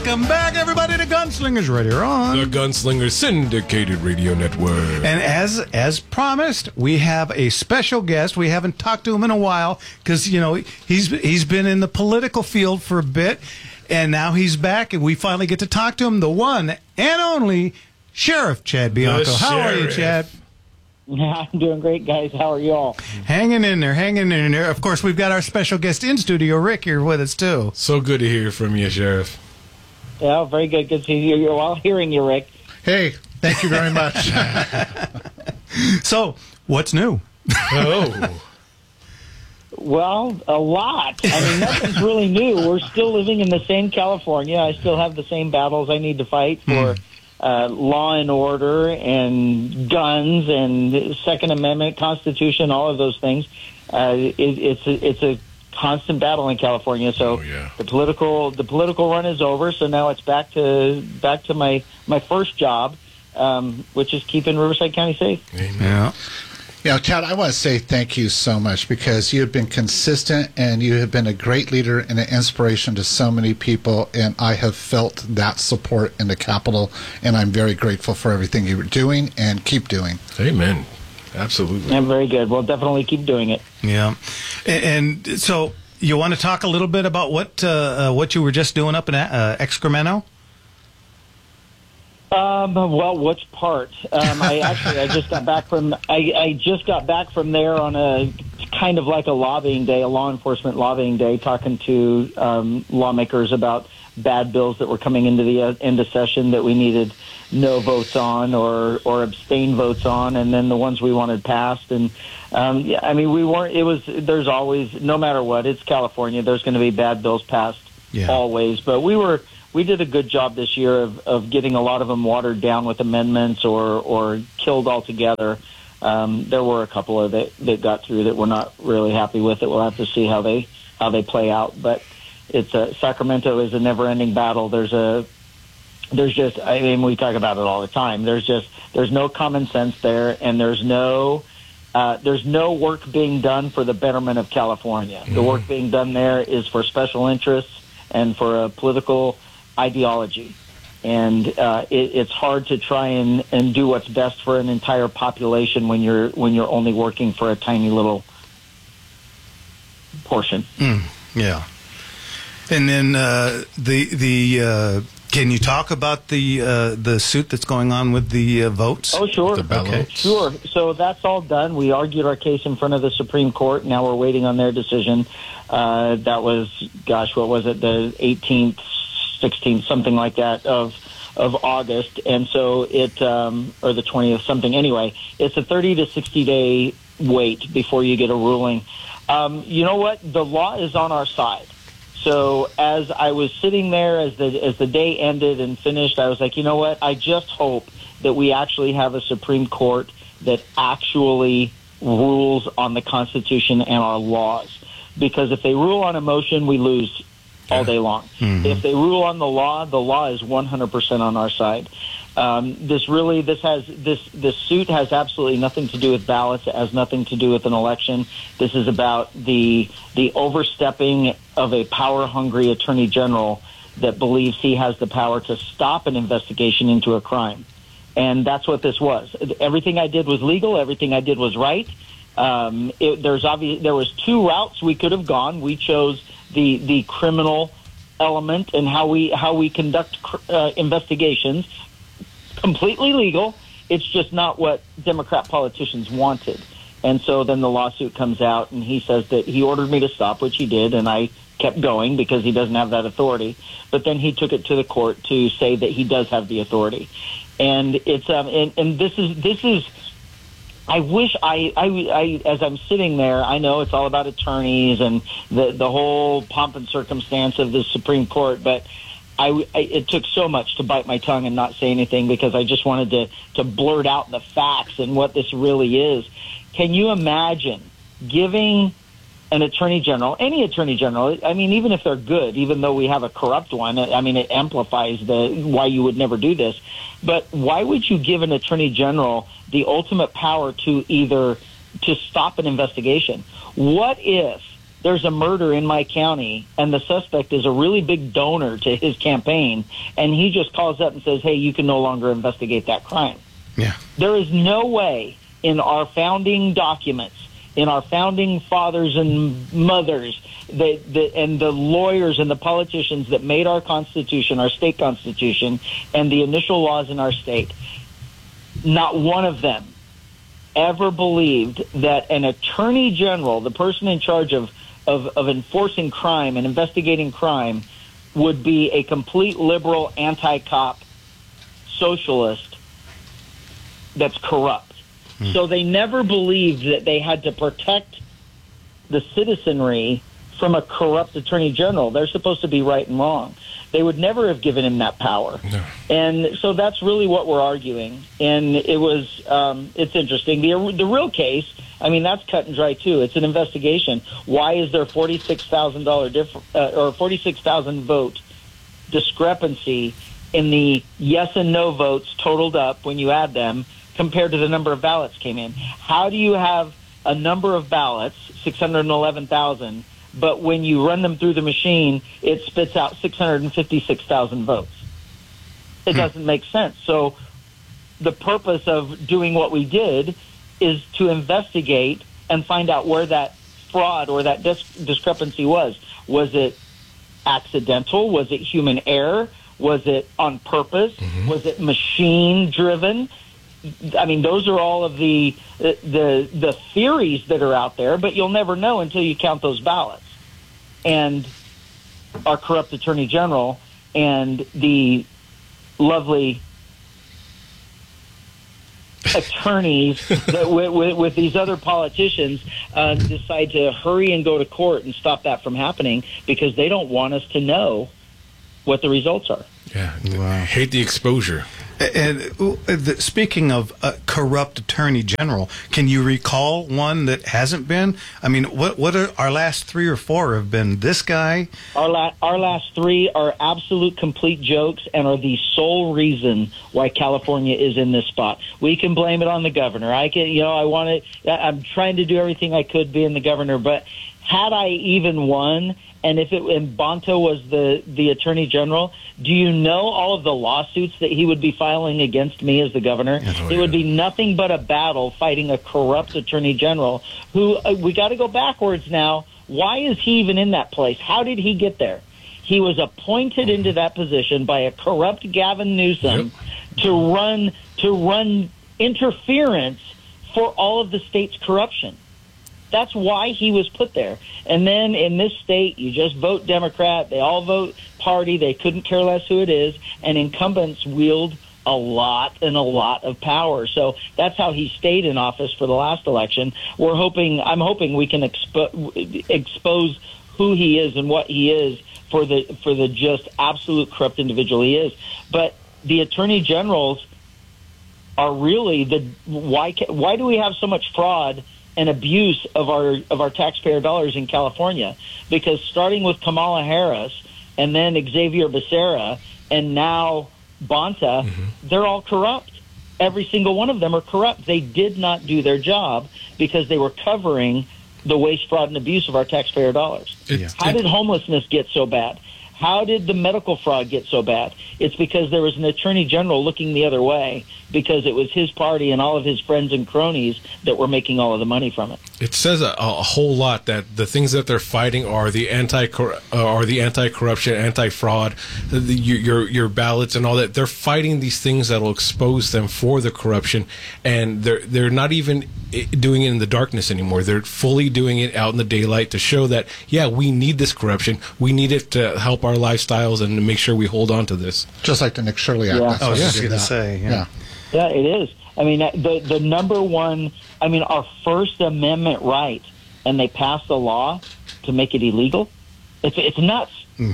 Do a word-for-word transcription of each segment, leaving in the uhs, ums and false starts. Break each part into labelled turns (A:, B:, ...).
A: Welcome back, everybody, to Gunslingers Radio on
B: the Gunslinger Syndicated Radio Network.
A: And as as promised, we have a special guest. We haven't talked to him in a while because, you know, he's he's been in the political field for a bit, and now he's back, and we finally get to talk to him, the one and only Sheriff Chad Bianco.
B: The
A: How are you,
B: sheriff.
A: Chad?
C: I'm doing great, guys. How are you all?
A: Hanging in there, hanging in there. Of course, we've got our special guest in studio, Rick, here with us, too.
B: So good to hear from you, Sheriff.
C: Yeah, very good. Good to hear you. Well, hearing you, Rick.
D: Hey, thank you very much.
A: So, what's new?
B: Oh.
C: Well, a lot. I mean, nothing's really new. We're still living in the same California. I still have the same battles I need to fight for uh, law and order and guns and Second Amendment, Constitution, all of those things. Uh, it, it's a, it's a constant battle in California. So
B: Oh, yeah.
C: the political the political run is over. So now it's back to back to my my first job, um, which is keeping Riverside County safe.
B: Amen.
A: Yeah.
D: You know, Chad, I want to say thank you so much because you have been consistent and you have been a great leader and an inspiration to so many people, and I have felt that support in the Capitol, and I'm very grateful for everything you're doing and keep doing.
B: Amen. Absolutely.
C: Yeah, very good. We'll definitely keep doing it.
A: Yeah. And, and so, you want to talk a little bit about what uh, uh, what you were just doing up in uh, Excremento?
C: Um, well, which part? Um, I actually, I just got back from, I, I just got back from there on a kind of like a lobbying day, a law enforcement lobbying day, talking to um, lawmakers about bad bills that were coming into the uh, into session that we needed no votes on or or abstain votes on, and then the ones we wanted passed. And um, yeah, I mean, we weren't. It was. There's always, no matter what, it's California. There's going to be bad bills passed
A: Yeah.
C: always, but we were. We did a good job this year of, of getting a lot of them watered down with amendments or, or killed altogether. Um, there were a couple of that that got through that we're not really happy with it. We'll have to see how they how they play out. But it's a, Sacramento is a never-ending battle. There's a there's just I mean we talk about it all the time. There's just there's no common sense there, and there's no uh, there's no work being done for the betterment of California. Mm-hmm. The work being done there is for special interests and for a political ideology, and uh, it, it's hard to try and, and do what's best for an entire population when you're when you're only working for a tiny little portion.
A: Mm, yeah. And then uh, the the uh, can you talk about the uh, the suit that's going on with the uh, votes?
C: Oh, sure.
B: The ballot.
A: Okay.
C: Sure. So that's all done. We argued our case in front of the Supreme Court. Now we're waiting on their decision. Uh, that was, gosh, what was it? The eighteenth, sixteenth, something like that of of August. And so it, um, or the twentieth, something. Anyway, it's a thirty to sixty day wait before you get a ruling. Um, you know what? The law is on our side. So as I was sitting there, as the as the day ended and finished, I was like, you know what? I just hope that we actually have a Supreme Court that actually rules on the Constitution and our laws. Because if they rule on emotion, we lose all day long. Mm-hmm. If they rule on the law, the law is one hundred percent on our side. Um, this really, this has this this suit has absolutely nothing to do with ballots. It has nothing to do with an election. This is about the the overstepping of a power-hungry attorney general that believes he has the power to stop an investigation into a crime, and that's what this was. Everything I did was legal. Everything I did was right. Um, it, there's obvious there was two routes we could have gone. We chose the the criminal element and how we how we conduct uh, investigations. Completely legal. It's just not what Democrat politicians wanted. And so then the lawsuit comes out, and he says that he ordered me to stop, which he did, and I kept going because he doesn't have that authority. But then he took it to the court to say that he does have the authority. And it's um and, and this is this is I wish I, I, I, as I'm sitting there, I know it's all about attorneys and the the whole pomp and circumstance of the Supreme Court, but I, I, it took so much to bite my tongue and not say anything because I just wanted to, to blurt out the facts and what this really is. Can you imagine giving an attorney general, any attorney general, I mean, even if they're good, even though we have a corrupt one, I mean, it amplifies the why you would never do this. But why would you give an attorney general the ultimate power to either to stop an investigation? What if there's a murder in my county and the suspect is a really big donor to his campaign, and he just calls up and says, hey, you can no longer investigate that crime.
A: Yeah.
C: There is no way in our founding documents, in our founding fathers and mothers, the, the, and the lawyers and the politicians that made our Constitution, our state Constitution, and the initial laws in our state, not one of them ever believed that an attorney general, the person in charge of, of, of enforcing crime and investigating crime, would be a complete liberal, anti-cop socialist that's corrupt. Hmm. So they never believed that they had to protect the citizenry from a corrupt attorney general. They're supposed to be right and wrong. They would never have given him that power. No. And so that's really what we're arguing. And it was, um, it's interesting. The, the real case, I mean, that's cut and dry too. It's an investigation. Why is there forty-six thousand dollars diff- uh, or forty-six thousand vote discrepancy in the yes and no votes totaled up when you add them compared to the number of ballots came in? How do you have a number of ballots, six hundred eleven thousand, but when you run them through the machine, it spits out six hundred fifty-six thousand votes? It hmm. doesn't make sense. So the purpose of doing what we did is to investigate and find out where that fraud or that dis- discrepancy was. Was it accidental? Was it human error? Was it on purpose? Mm-hmm. Was it machine-driven? I mean, those are all of the, the the theories that are out there, but you'll never know until you count those ballots. And our corrupt attorney general and the lovely attorneys that with, with, with these other politicians uh, decide to hurry and go to court and stop that from happening because they don't want us to know what the results are.
B: Yeah, wow. I hate the exposure.
A: And uh, speaking of uh, corrupt attorney general, can you recall one that hasn't been? I mean, what what are our last three or four have been this guy?
C: Our la- our last three are absolute complete jokes and are the sole reason why California is in this spot. We can blame it on the governor. I can, you know, I want to. I'm trying to do everything I could being the governor, but had I even won, and if it and Bonta was the, the attorney general, do you know all of the lawsuits that he would be filing against me as the governor? Oh, it yeah. would be nothing but a battle fighting a corrupt attorney general who, uh, we got to go backwards now. Why is he even in that place? How did he get there? He was appointed into that position by a corrupt Gavin Newsom yep. to run to run interference for all of the state's corruption. That's why he was put there. And then in this state, you just vote Democrat. They all vote party. They couldn't care less who it is. And incumbents wield a lot and a lot of power. So that's how he stayed in office for the last election. We're hoping, I'm hoping we can expo- expose who he is and what he is for the for the just absolute corrupt individual he is. But the attorney generals are really the why? Why do we have so much fraud and abuse of our of our taxpayer dollars in California? Because starting with Kamala Harris and then Xavier Becerra and now Bonta, mm-hmm. they're all corrupt. Every single one of them are corrupt. They did not do their job because they were covering the waste, fraud, and abuse of our taxpayer dollars. Yeah. How did homelessness get so bad? How did the medical fraud get so bad? It's because there was an attorney general looking the other way because it was his party and all of his friends and cronies that were making all of the money from it.
B: It says a, a whole lot that the things that they're fighting are the anti uh, are the anti-corruption, anti-fraud, the, the, your your ballots and all that. They're fighting these things that'll expose them for the corruption, and they're they're not even doing it in the darkness anymore. They're fully doing it out in the daylight to show that yeah, we need this corruption. We need it to help our lifestyles and to make sure we hold on to this.
D: Just like the Nick Shirley Act.
C: Yeah.
A: I was just going to say, yeah.
D: yeah.
C: Yeah, it is. I mean, the the number one, I mean, our First Amendment right, and they passed a law to make it illegal. It's, it's nuts.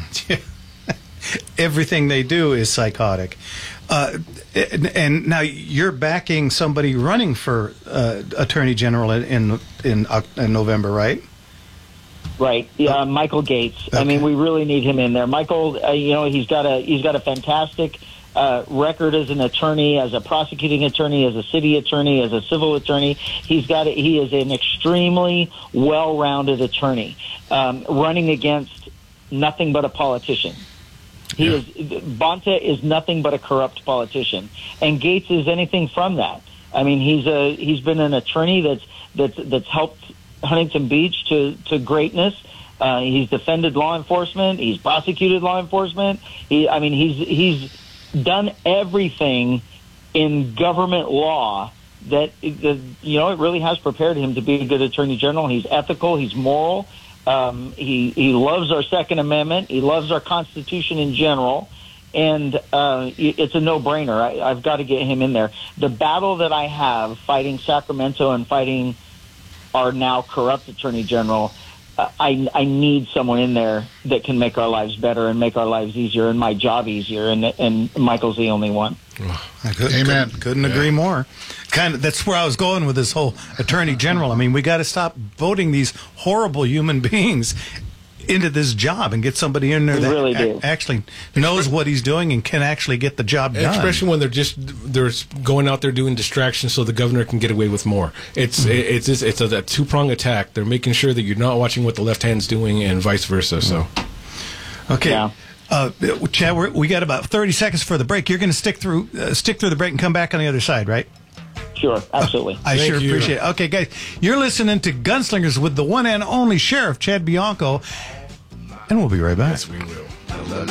A: Everything they do is psychotic. Uh, and, and now you're backing somebody running for uh, Attorney General in, in, in, in November, right?
C: Right, yeah, Michael Gates. Okay. I mean, we really need him in there. Michael, uh, you know, he's got a he's got a fantastic uh, record as an attorney, as a prosecuting attorney, as a city attorney, as a civil attorney. He's got a, he is an extremely well-rounded attorney, um, running against nothing but a politician. He
B: Yeah.
C: is Bonta is nothing but a corrupt politician, and Gates is anything from that. I mean, he's a he's been an attorney that's that's that's helped Huntington Beach to to greatness. Uh, he's defended law enforcement. He's prosecuted law enforcement. He, I mean, he's he's done everything in government law that, that you know it really has prepared him to be a good attorney general. He's ethical. He's moral. Um, he he loves our Second Amendment. He loves our Constitution in general, and uh, it's a no-brainer. I, I've got to get him in there. The battle that I have fighting Sacramento and fighting our now corrupt attorney general, uh, I I need someone in there that can make our lives better and make our lives easier and my job easier. And and Michael's the only one.
A: I could,
D: Amen.
A: Couldn't, couldn't agree more. Kind of, that's where I was going with this whole attorney general. I mean, we got to stop voting these horrible human beings into this job and get somebody in there
C: We
A: that
C: really
A: a-
C: do.
A: actually knows what he's doing and can actually get the job done.
B: Especially when they're just they're going out there doing distractions so the governor can get away with more. It's
A: Mm-hmm.
B: it's it's, it's a, a two prong attack. They're making sure that you're not watching what the left hand's doing and vice versa. So
A: Okay.
C: Yeah.
A: Uh, Chad, we're, we got about thirty seconds for the break. You're going to stick through uh, stick through the break and come back on the other side, right?
C: Sure, absolutely.
A: I
B: Thank
A: sure
B: you.
A: appreciate it. Okay, guys, you're listening to Gunslingers with the one and only Sheriff Chad Bianco, and we'll be right back.
B: yes, we will.